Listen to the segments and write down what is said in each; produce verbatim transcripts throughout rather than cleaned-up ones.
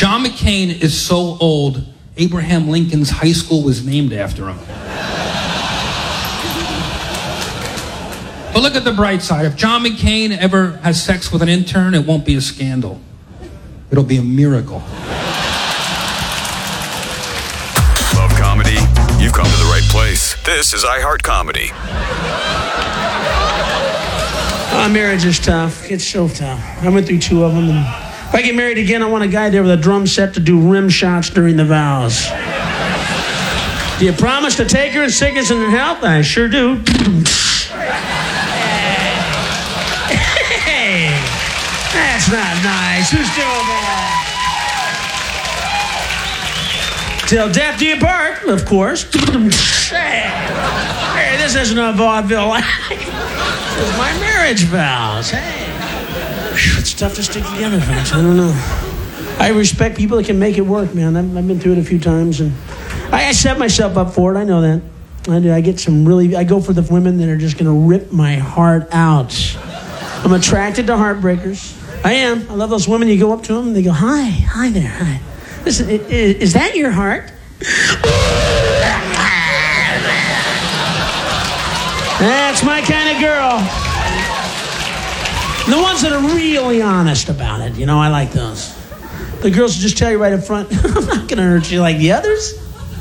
John McCain is so old, Abraham Lincoln's high school was named after him. But look at the bright side. If John McCain ever has sex with an intern, it won't be a scandal. It'll be a miracle. Love comedy? You've come to the right place. This is iHeart Comedy. Oh, marriage is tough. It's so tough. I went through two of them. And if I get married again, I want a guy there with a drum set to do rim shots during the vows. Do you promise to take her in sickness and in health? I sure do. Hey, that's not nice. Who's doing that? Till death do you part, of course. Hey, this isn't a vaudeville. This is my marriage vows. Hey. It's tough to stick together, folks. I don't know. I respect people that can make it work, man. I've, I've been through it a few times, and I, I set myself up for it. I know that. I do. I get some really... I go for the women that are just going to rip my heart out. I'm attracted to heartbreakers. I am. I love those women. You go up to them, and they go, hi, hi there, hi. Listen, is, is that your heart? That's my kind of girl. The ones that are really honest about it, you know, I like those. The girls who just tell you right up front, I'm not going to hurt you like the others.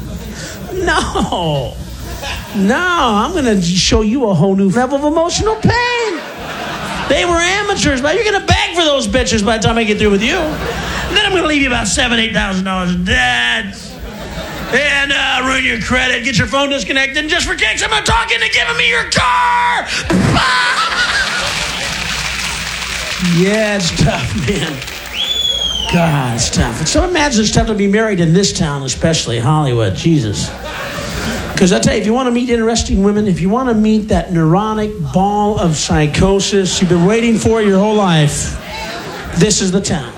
No. No, I'm going to show you a whole new level of emotional pain. They were amateurs, but you're going to beg for those bitches by the time I get through with you. And then I'm going to leave you about seven, eight thousand dollars in debt. And uh, ruin your credit, get your phone disconnected, and just for kicks, I'm not talking to giving me your car. Yeah, it's tough, man. God, it's tough. So imagine it's tough to be married in this town, especially Hollywood. Jesus. Because I tell you, if you want to meet interesting women, if you want to meet that neurotic ball of psychosis you've been waiting for your whole life, this is the town.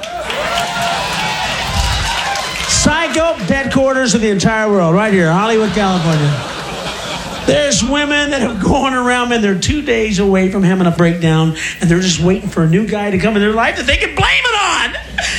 Psycho headquarters of the entire world, right here, Hollywood, California. There's women that have gone around and they're two days away from having a breakdown, and they're just waiting for a new guy to come in their life that they can blame it on.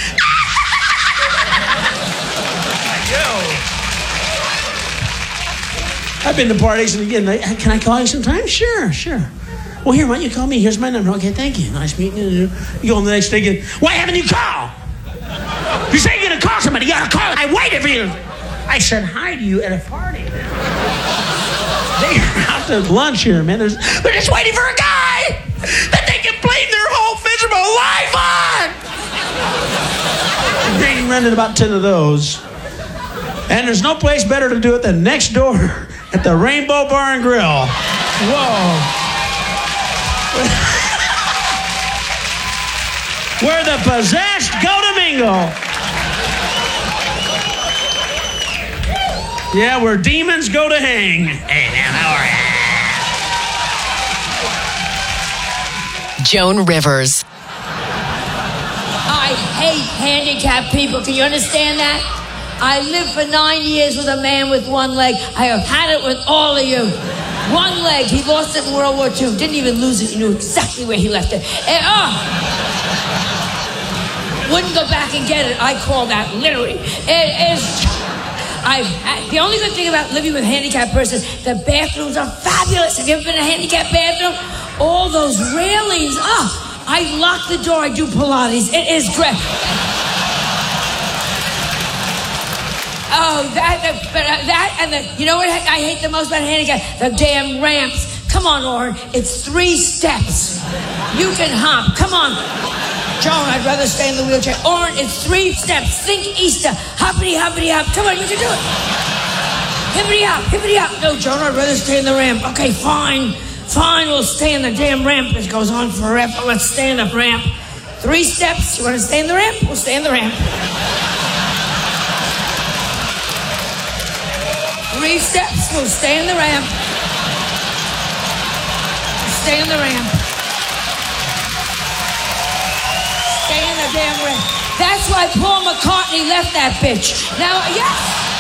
I've been to parties, and again, like, can I call you sometime? Sure, sure. Well, here, why don't you call me? Here's my number. Okay, thank you. Nice meeting you. You go on the next day again. Why haven't you called? You say you're going to call somebody. You got to call. I waited for you. I said hi to you at a party. They're out to lunch here, man. There's, they're just waiting for a guy that they can blame their whole miserable life on. They rented about ten of those. And there's no place better to do it than next door at the Rainbow Bar and Grill. Whoa. Where the possessed go to mingle. Yeah, where demons go to hang. Hey, man, how are you? Joan Rivers. I hate handicapped people. Can you understand that? I lived for nine years with a man with one leg. I have had it with all of you. One leg. He lost it in World War Two. Didn't even lose it. He knew exactly where he left it. And, oh, wouldn't go back and get it. I call that literally. It is... I've had, the only good thing about living with a handicapped person, the bathrooms are fabulous. Have you ever been in a handicapped bathroom? All those railings. Oh, I lock the door. I do Pilates. It is great. Oh, that, that, that, and the, you know what I hate the most about handicap? The damn ramps. Come on, Lauren. It's three steps. You can hop. Come on. Joan, I'd rather stay in the wheelchair. Oren, it's three steps. Think Easter. Hoppity, hoppity, hop. Come on, you can do it. Hippity hop, hippity hop. No, Joan, I'd rather stay in the ramp. Okay, fine. Fine, we'll stay in the damn ramp. It goes on forever. Let's stay in the ramp. Three steps. You want to stay in the ramp? We'll stay in the ramp. Three steps. We'll stay in the ramp. We'll stay in the ramp. Stay in the damn ramp. That's why Paul McCartney left that bitch. Now, yes.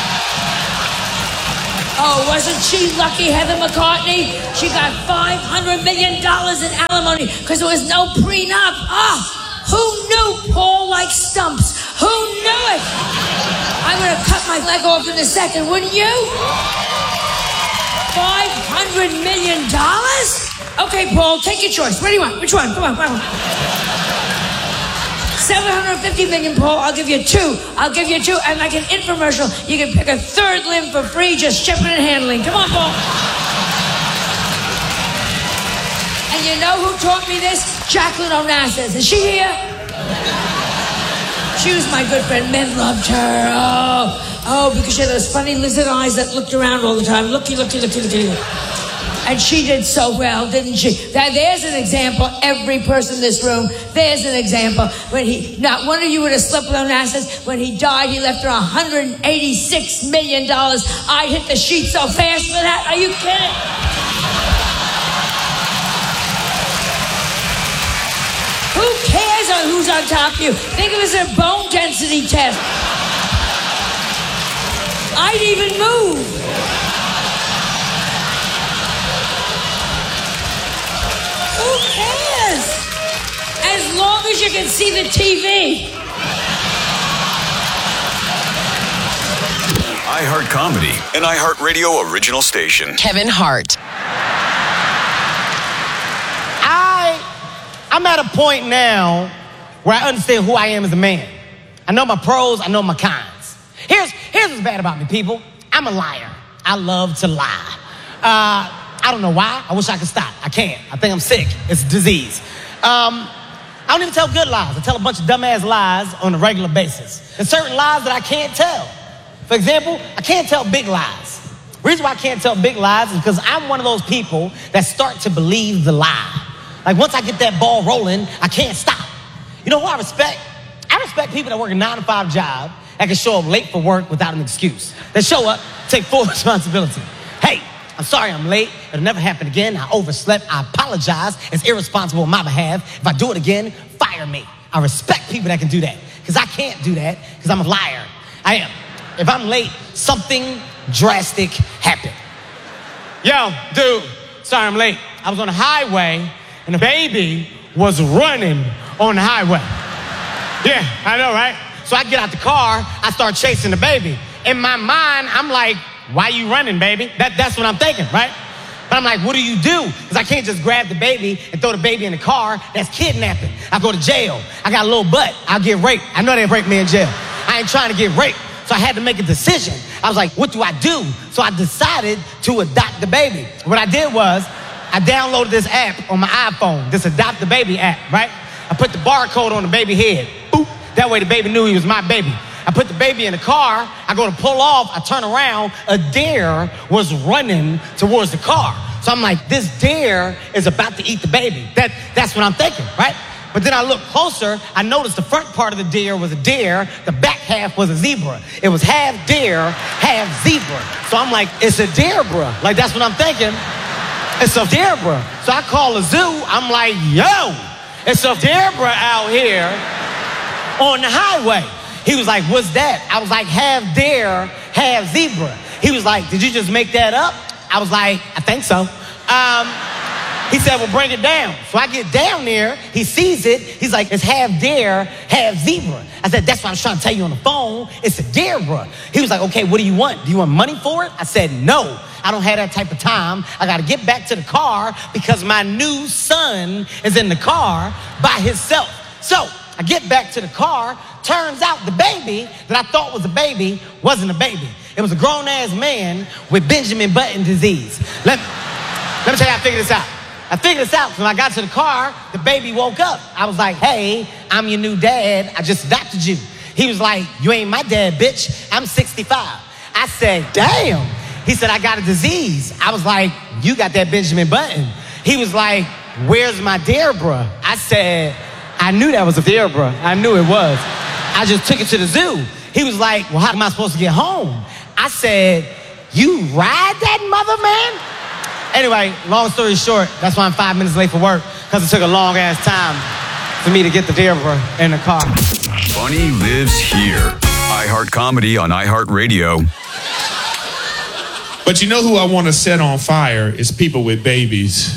Oh, wasn't she lucky, Heather McCartney? She got five hundred million dollars in alimony because there was no prenup. Ah, who knew Paul liked stumps? Who knew it? like off in a second, wouldn't you? Five hundred million dollars? Okay, Paul, take your choice. What do you want? Which one? Come on, come on. seven hundred fifty million, Paul. I'll give you two. I'll give you two. And like an infomercial, you can pick a third limb for free, just shipping and handling. Come on, Paul. And you know who taught me this? Jacqueline Onassis. Is she here? She was my good friend. Men loved her. Oh, oh, because she had those funny lizard eyes that looked around all the time. Looky, looky, looky, looky. And she did so well, didn't she? Now, there's an example. Every person in this room, there's an example. When he, not one of you would have slept with Onassis. When he died, he left her one hundred eighty-six million dollars. I hit the sheet so fast for that. Are you kidding? Who cares on who's on top of you? Think of it as a bone density test. I'd even move. Who cares? As long as you can see the T V. iHeart Comedy, an iHeart Radio original station. Kevin Hart. I, I'm at a point now where I understand who I am as a man. I know my pros, I know my cons. Here's, here's what's bad about me, people. I'm a liar. I love to lie. Uh... I don't know why. I wish I could stop. I can't. I think I'm sick. It's a disease. Um, I don't even tell good lies. I tell a bunch of dumbass lies on a regular basis. There's certain lies that I can't tell. For example, I can't tell big lies. The reason why I can't tell big lies is because I'm one of those people that start to believe the lie. Like once I get that ball rolling, I can't stop. You know who I respect? I respect people that work a nine to five job that can show up late for work without an excuse. They show up, take full responsibility. Hey, I'm sorry I'm late. It'll never happen again. I overslept. I apologize. It's irresponsible on my behalf. If I do it again, fire me. I respect people that can do that because I can't do that because I'm a liar. I am. If I'm late, something drastic happened. Yo, dude, sorry I'm late. I was on the highway and the baby was running on the highway. Yeah, I know, right? So I get out the car. I start chasing the baby. In my mind, I'm like, why you running, baby? That, that's what I'm thinking, right? But I'm like, what do you do? Because I can't just grab the baby and throw the baby in the car. That's kidnapping. I go to jail. I got a little butt. I'll get raped. I know they rape me in jail. I ain't trying to get raped. So I had to make a decision. I was like, what do I do? So I decided to adopt the baby. What I did was I downloaded this app on my iPhone, this Adopt the Baby app, right? I put the barcode on the baby head. Boop. That way the baby knew he was my baby. I put the baby in the car. I go to pull off. I turn around. A deer was running towards the car. So I'm like, this deer is about to eat the baby. That, that's what I'm thinking, right? But then I look closer. I noticed the front part of the deer was a deer. The back half was a zebra. It was half deer, half zebra. So I'm like, it's a deer, bruh. Like, that's what I'm thinking. It's a deer, bruh. So I call a zoo. I'm like, yo, it's a deer, bruh, out here on the highway. He was like, what's that? I was like, half deer, half zebra. He was like, did you just make that up? I was like, I think so. Um, he said, well, bring it down. So I get down there. He sees it. He's like, it's half deer, half zebra. I said, that's what I was trying to tell you on the phone. It's a deer, bro. He was like, okay, what do you want? Do you want money for it? I said, no. I don't have that type of time. I got to get back to the car because my new son is in the car by himself. So I get back to the car. Turns out the baby that I thought was a baby wasn't a baby. It was a grown-ass man with Benjamin Button disease. Let, let me tell you how I figured this out. I figured this out when I got to the car, the baby woke up. I was like, hey, I'm your new dad. I just adopted you. He was like, you ain't my dad, bitch. I'm sixty-five. I said, damn. He said, I got a disease. I was like, you got that Benjamin Button. He was like, where's my deer, bruh? I said, I knew that was a deer, bruh. I knew it was. I just took it to the zoo. He was like, well, how am I supposed to get home? I said, you ride that mother, man? Anyway, long story short, that's why I'm five minutes late for work, because it took a long ass time for me to get the deer in the car. Funny lives here. iHeart Comedy on iHeart Radio. But you know who I want to set on fire is people with babies.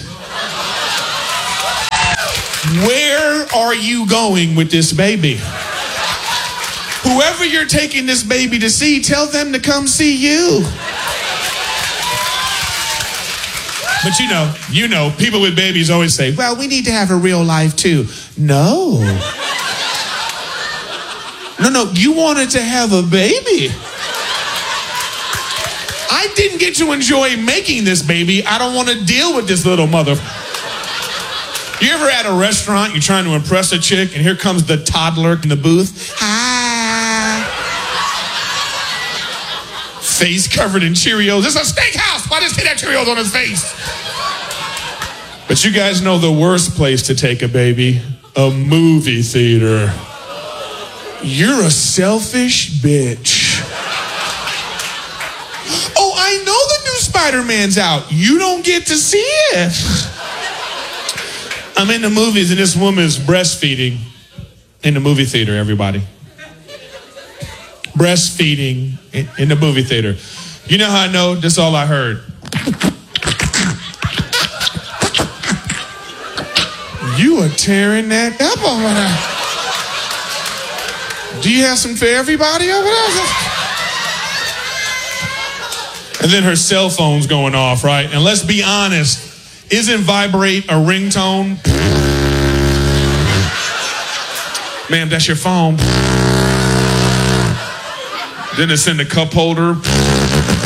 Where are you going with this baby? Whoever you're taking this baby to see, tell them to come see you. But you know, you know, people with babies always say, well, we need to have a real life too. No. No, no, you wanted to have a baby. I didn't get to enjoy making this baby. I don't want to deal with this little mother. You ever at a restaurant, you're trying to impress a chick, and here comes the toddler in the booth. Hi. Face covered in Cheerios. It's a steakhouse. Why does he have Cheerios on his face? But you guys know the worst place to take a baby? A movie theater. You're a selfish bitch. Oh, I know the new Spider-Man's out. You don't get to see it. I'm in the movies and this woman's breastfeeding in the movie theater, everybody. Breastfeeding in, in the movie theater. You know how I know? This is all I heard. You are tearing that up over there. Do you have some for everybody over there? And then her cell phone's going off, right? And let's be honest, isn't vibrate a ringtone? Ma'am, that's your phone. Then it's in the cup holder.